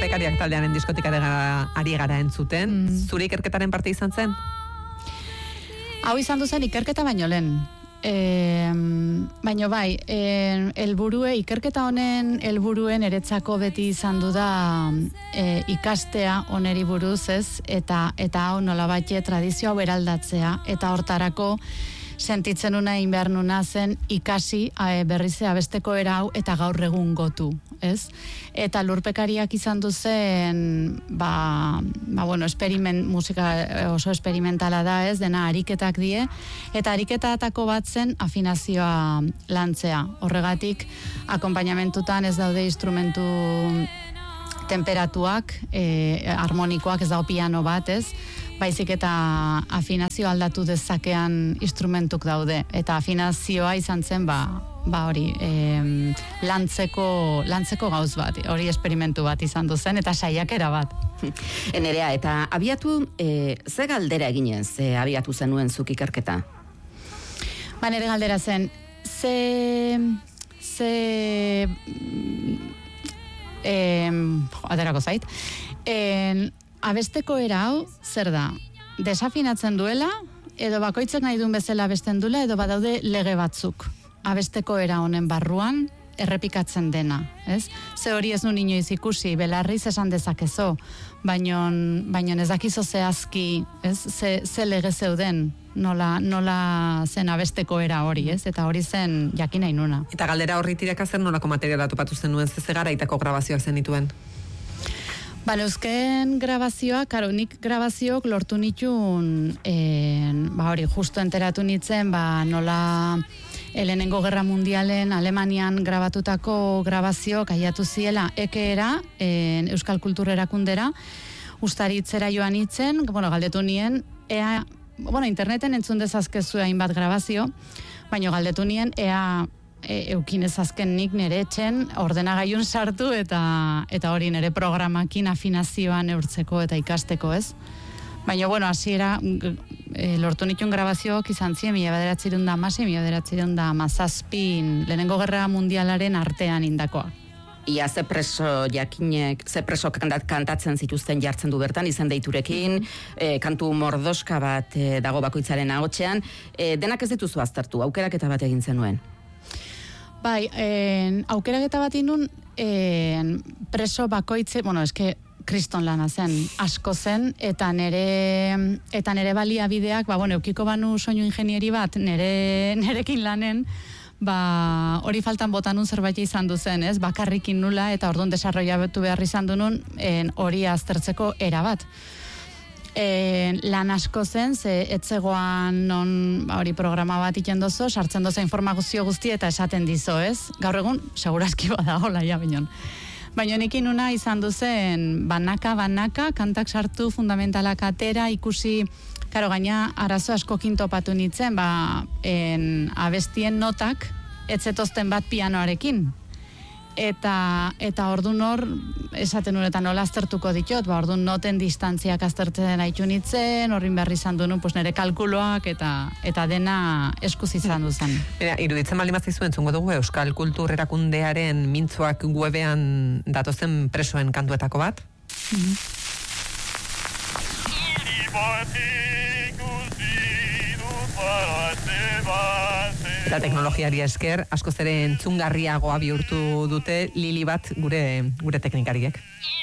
Lurpekariak taldearen diskotikare ari gara entzuten. Zure ikerketaren parte izan zen? Hau izan duzen ikerketa baino lehen. Baina bai, ikerketa honen helburuen eretzako beti izan du da ikastea oneri buruz, ez? Eta hau nolabait tradizio hau eraldatzea, eta hortarako sentitzen una behar nuna zen ikasi berriz abesteko era hau eta gaur egun gotu, ez? Eta Lurpekariak izan duzen musika oso esperimentala da, ez? Dena ariketak die, eta ariketatako bat zen afinazioa lantzea. Horregatik, akonpainamentutan ez daude instrumentu temperatuak, harmonikoak, ez dago piano bat, ez? Baizik eta afinazio aldatu dezakean instrumentuk daude. Eta afinazioa izan zen, lantzeko gauz bat, hori esperimentu bat izan duzen, eta saiakera bat. Nerea, eta abiatu, ze galdera eginez abiatu zenuen zuk ikerketa? Nere galdera zen, aterako zait, abesteko era hau, zer da? Desafinatzen duela, edo bakoitzek nahi duen bezala abesten duela, edo badaude lege batzuk. Abesteko era honen barruan, errepikatzen dena, ez? Ze hori ez nun inoiz ikusi, belarriz esan dezakezo, baino ez dakizo zehazki, ez? Ze lege zeuden, nola zen abesteko era hori, ez? Eta hori zen jakin nahi nuna. Eta galdera horri tiraka zer nolako materiala topatu zenuen, ze garaitako grabazioak zenituen? Eusken grabazioak, nik grabazioak lortu nituen, hori, justo enteratu nitzen, nola Lehenengo Gerra Mundialen Alemanian grabatutako grabazioak aiatu ziela ekeera, Euskal Kultur Erakundera, ustaritzera joan nitzen, galdetu nien, interneten entzun dezazkezu hainbat grabazio, baina galdetu nien, eukinez azkenik nire etxen ordenagailun sartu eta hori nire programakin afinazioa neurtzeko eta ikasteko, ez? Baina, hasiera lortu nituen grabazioak izan ziren 1916, 1917 Lehenengo Gerra Mundialaren artean indakoa. Ia ze preso kantatzen zituzten jartzen du bertan, izen deiturekin, kantu mordoska bat dago bakoitzaren ahotsean, denak ez dituzu aztertu, aukeraketa bat egin zenuen? Bai, aukeraketa bat inun, preso bakoitze, kriston lana zen, asko zen, eta nere baliabideak, eukiko banu soinu ingenieri bat, nerekin lanen, hori faltan botanun zerbait izan duzen, ez? Bakarrikin nula, eta orduan desarrollatu behar izan dunun, hori aztertzeko era bat. Lan asko zen, ze etzegoan hori programa bat iten dozo, sartzen doza informazio guztia eta esaten dizo, ez? Gaur egun, segurazki bada hola, binon. Baina nekin una izan duzen banaka, kantak sartu fundamentalak atera, ikusi, gaina arazo asko kintopatu nintzen, abestien notak, etzetozten bat pianoarekin. Eta ordun hor, esaten unetan nola aztertuko ditut, ordun noten distantziak aztertzen haitu nintzen, horrin berri izan duen, nire kalkuloak eta dena eskuz izan duzen. Iruditzen baldin bat zaizu entzungo dugu Euskal Kultur Erakundearen mintzoak webean datozen presoen kantuetako bat? Eta teknologiari esker, askoz ere entzungarriagoa bihurtu dute Lili bat gure teknikariek.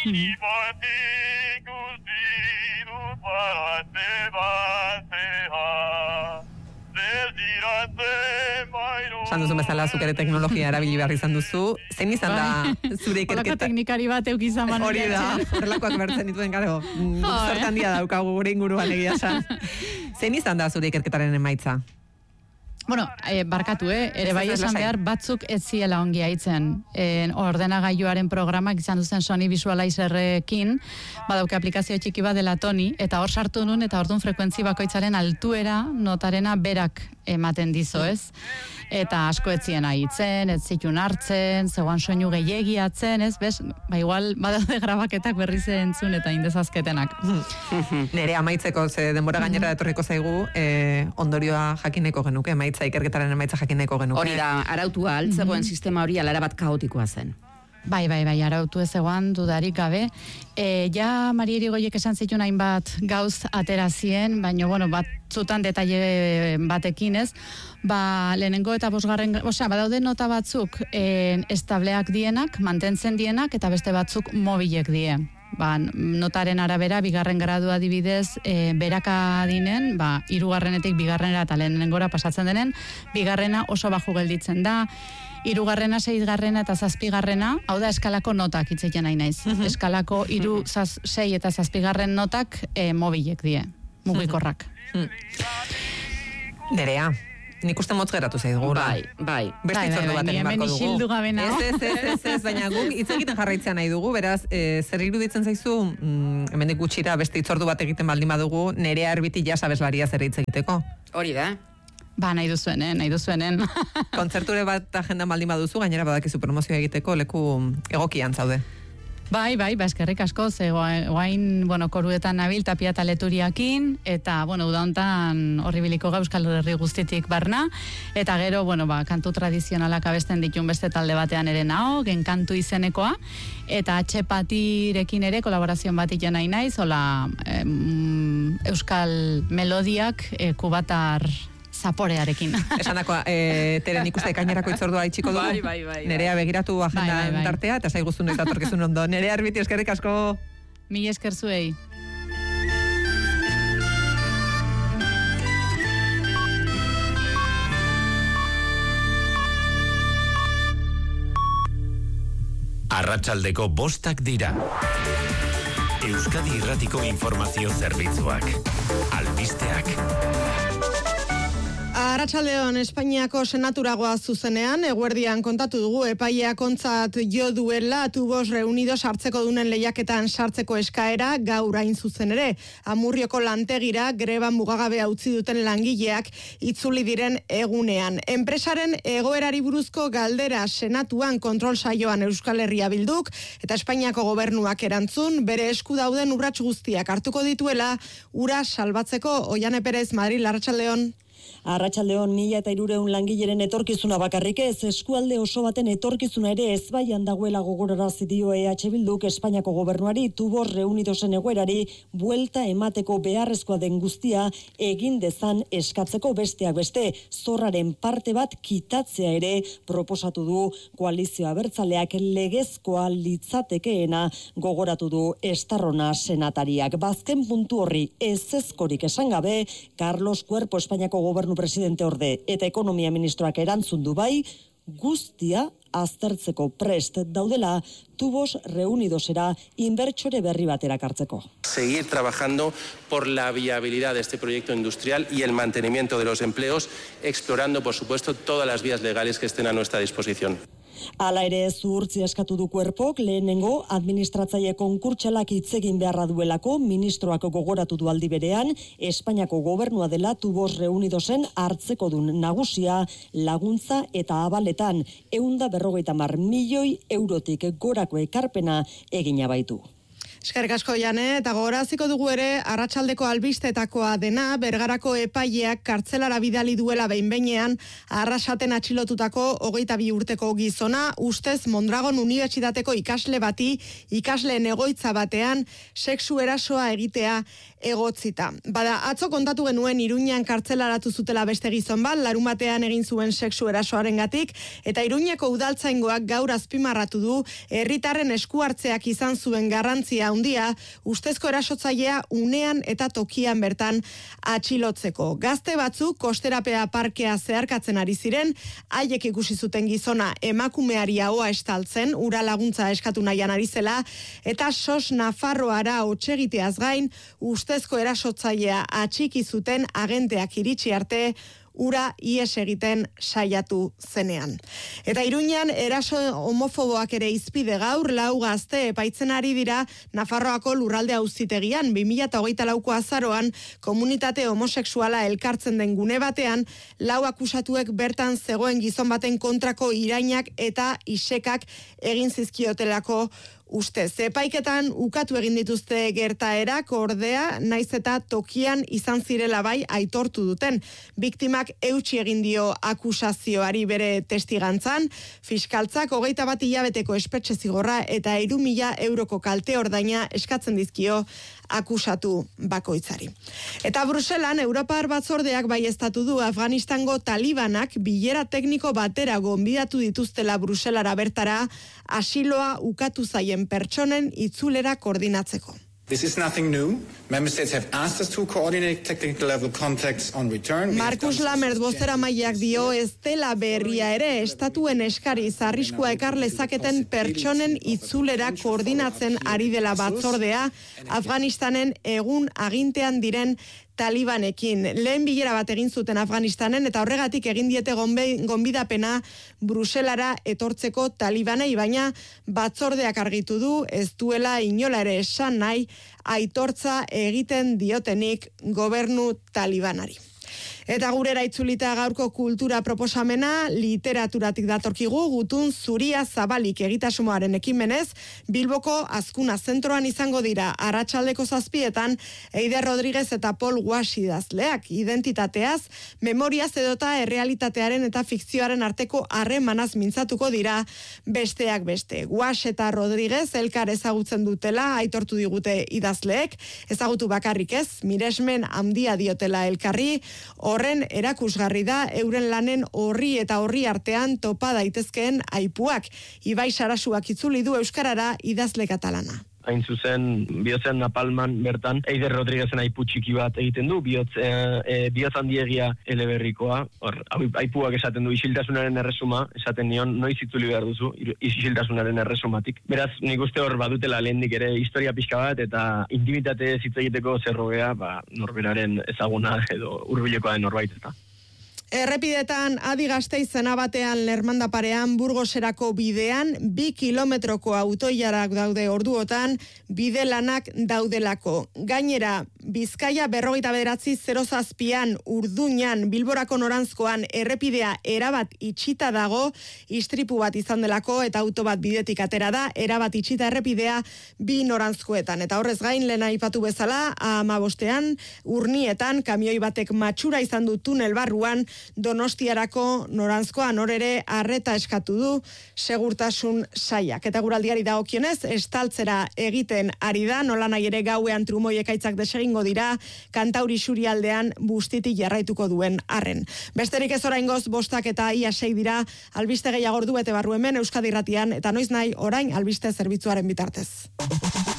Esan duzu bezala, zuk ere teknologia erabili behar izan duzu. Zein izan da zure ikerketa? Horako teknikari bat eukizan manu. Hori da, horrelakoak bertzen dituen, gero, zertan dia daukagu gure inguruan egia esan. Zein izan da zure ikerketaren emaitza? Barkatu, ere bai esan behar batzuk ez ziela ongi haitzen. Ordenagailuaren programak izan duzen Sony Visualizerrekin, badauke aplikazio txiki bat dela Tony, eta hor sartu nun, eta orduan frekuentzi bakoitzaren altuera notarena berak ematen dizo, ez? Eta asko etzien ahitzen, ez zitun hartzen, zegoan soinu gehiagiatzen, ez? Bez, igual badaude grabaketak berriz entzun eta indezazketenak. Nere amaitzeko, ze denbora gainera etorriko zaigu, ondorioa jakineko genuke, ikerketaren emaitza jakineko genuke. Hori da, arautua altzegoen sistema hori alara bat kaotikoa zen. Bai, arautu ez egoan dudarik gabe. Ja Mari Irigoiek esan zituen hainbat gauz aterazien, baina, batzutan detaile batekin ez, lehenengo eta bosgarren, badaude nota batzuk estableak dienak, mantentzen dienak, eta beste batzuk mobilek die. Notaren arabera, bigarren gradua adibidez, beraka dinen, hirugarrenetik bigarrenera eta lehenengora pasatzen denen, bigarrena oso baju gelditzen da, hirugarrena, seigarrena eta zazpigarrena, hau da eskalako notak hitzeiten nahi naiz. Eskalako 3, 6 eta zazpigarren notak mobilek die, mugikorrak. Nerea, nik uste motz geratu zaigu. Bai. Beste itzordu bat egin barko dugu. Isildu gabe nago. Ez, baina guk hitz egiten jarraitzea nahi dugu, beraz, zer iruditzen zaizu, hemendik gutxira beste itzordu bat egiten baldin badugu, Nerea Erbiti ja sabeslaria zer hitz egiteko. Hori da. Nahi duzuenen. Kontzerture bat agendan baldin baduzu, gainera badakizu promozioa egiteko leku egokian zaude. Bai, eskerrik asko, guain, koruetan nabil, Tapia eta Leturiakin, eta, uda hontan horribiliko Euskal Herri guztitik barna, eta gero, kantu tradizionalak abesten ditun beste talde batean ere nao, gen kantu izenekoa, eta Atxepatirekin ere kolaborazioan bat iten nahi naiz, Euskal Melodiak kubatar zaporearekin. Esandakoa, Teren ikuste ekainerako itzordua itxiko dugu. Bai. Nerea begiratu agendan tartea, eta zaiguzun ez datorkizun ondo. Nerea Erbiti, eskerrik asko. Mila esker zuei. Arratsaldeko 5 dira. Euskadi Irratiko Informazio Zerbitzuak. Albisteak. Arratsaldeon, Espainiako senaturagoa zuzenean, eguerdian kontatu dugu epaileak ontzat jo duela Tubos Reunidos hartzeko dunen lehiaketan sartzeko eskaera gaur hain zuzen ere. Amurrioko lantegira greba mugagabea utzi duten langileak itzuli diren egunean. Enpresaren egoerari buruzko galdera senatuan kontrol saioan Euskal Herria Bilduk eta Espainiako gobernuak erantzun, bere esku dauden urrats guztiak hartuko dituela ura salbatzeko. Oiane Perez, Madrid, Arratsaldeon. Arratsaldeon, 1300 langileren etorkizuna bakarrik ez, eskualde oso baten etorkizuna ere ezbaian dagoela gogorarazi dio EH Bilduk Espainiako gobernuari Tubos Reunidosen egoerari buelta emateko beharrezkoa den guztia egin dezan eskatzeko, besteak beste zorraren parte bat kitatzea ere proposatu du koalizio abertzaleak, legezkoa litzatekeena gogoratu du Estarrona senatariak. Bazken puntu horri ezezkorik esan gabe, Carlos Cuerpo Espainiako gobernu presidente orde eta ekonomia ministroak erantzun du bai, guztia aztertzeko prest daudela Tubos Reunidosera inbertsore berri batera hartzeko. Seguir trabajando por la viabilidad de este proyecto industrial y el mantenimiento de los empleos, explorando, por supuesto, todas las vías legales que estén a nuestra disposición. Hala ere zuhurtzia eskatu du Cuerpok, lehenengo administratzaile konkurtsalak hitz egin beharra duelako, ministroak gogoratu du aldi berean, Espainiako gobernua dela Tubos Reunidosen hartzekodun nagusia, laguntza eta abaletan 150 milioi eurotik gorako ekarpena egina baitu. Eskerrik asko, Jane, eta gogoraziko dugu ere arratsaldeko albistetakoa dena, Bergarako epaileak kartzelara bidali duela behin-behinean Arrasaten atxilotutako 22 urteko gizona, ustez Mondragon Unibertsitateko ikasle bati, ikasleen egoitza batean, sexu erasoa egitea egotzita. Bada, atzo kontatu genuen Iruñean kartzelaratu zutela beste gizon bat, larunbatean egin zuen sexu erasoarengatik, eta Iruñeko udaltzaingoak gaur azpimarratu du herritarren esku hartzeak izan zuen garrantzia handia, ustezko erasotzailea unean eta tokian bertan atxilotzeko. Gazte batzuk kosterapea parkea zeharkatzen ari ziren, haiek ikusi zuten gizona emakumeari ahoa estaltzen, ura laguntza eskatu nahian ari zela, eta SOS Nafarroara hotsegiteaz gain, ustezko erasotzailea atxiki zuten agenteak iritsi arte, ura ies egiten saiatu zenean. Eta Iruñan eraso homofoboak ere izpide gaur, 4 gazte epaitzen ari dira Nafarroako lurralde auzitegian 2024ko azaroan komunitate homosexuala elkartzen den gune batean, 4 akusatuek bertan zegoen gizon baten kontrako irainak eta isekak egin zizkiotelako ustez. Epaiketan ukatu egin dituzte gertaerak, ordea, naiz eta tokian izan zirela bai aitortu duten. Biktimak eutsi egin dio akusazioari bere testigantzan, fiskaltzak 21 hilabeteko espetxe zigorra eta 3.000 euroko kalte ordaina eskatzen dizkio akusatu bakoitzari. Eta Bruselan, Europar Batzordeak baieztatu du Afganistango talibanak bilera tekniko batera gonbidatu dituztela Bruselara bertara asiloa ukatu zaien pertsonen itzulera koordinatzeko. This is nothing new. Member states have asked us to coordinate technical level contacts on return. Markus Lammert bozeramaileak dio ez dela berria ere estatuen eskariz arriskua ekar lezaketen pertsonen itzulera koordinatzen ari dela batzordea Afganistanen egun agintean diren talibanekin. Lehen bilera bat egin zuten Afganistanen eta horregatik egin diete gonbidapena Bruselara etortzeko talibanei, baina batzordeak argitu du ez duela inola ere esan nahi aitortza egiten diotenik gobernu talibanari. Eta gurera itzulita gaurko kultura proposamena literaturatik datorkigu, Gutun zuria zabalik egitasmoaren ekimenez, Bilboko Azkuna zentroan izango dira arratsaldeko 7:00 Eider Rodriguez eta Paul Wash idazleak identitateaz, memoriaz edota errealitatearen eta fikzioaren arteko harremanaz mintzatuko dira besteak beste. Wash eta Rodriguez elkar ezagutzen dutela aitortu digute idazleek, ezagutu bakarrik ez, miresmen handia diotela elkarri, horren erakusgarri da euren lanen horri eta horri artean topa daitezkeen aipuak. Ibai Sarasuak itzuli du euskarara idazle katalana. Hain zuzen, bihotzen Napalman bertan, Eider Rodriguezen aipu txiki bat egiten du, bihotz handiegia eleberrikoa, aipuak esaten du isiltasunaren erresuma, esaten nion, noiz itzuli behar duzu, isiltasunaren erresumatik. Beraz, nik uste hor badutela lehendik ere historia pixka bat, eta intimitate hitz egiteko zerrogea, norberaren ezaguna edo hurbilekoa den norbait eta. Errepidetan Adi Gasteiz-zena batean Lermanda parean Burgoserako bidean 2 kilometroko autoilarak daude orduotan bide lanak daudelako. Gainera, Bizkaia 49/07 Urduñan Bilborako noranzkoan errepidea erabat itxita dago, istripu bat izan delako eta auto bat bidetik atera da, erabat itxita errepidea 2 noranzkoetan. Eta horrez gain lehen aipatu bezala, 15ean Urnietan kamioi batek matxura izan du tunel barruan Donostiarako noranzkoan hor ere arreta eskatu du segurtasun sailak. Eta guraldiari dagokionez, estaltzera egiten ari da, nolanahi ere gauean trumoi ekaitzak desegingo dira, Kantauri Isurialdean bustitik jarraituko duen arren. Besterik ez oraingoz 5 eta ia 6 dira, albiste gehiago ordu bete barru hemen Euskadi Irratian eta noiz nahi orain albiste zerbitzuaren bitartez.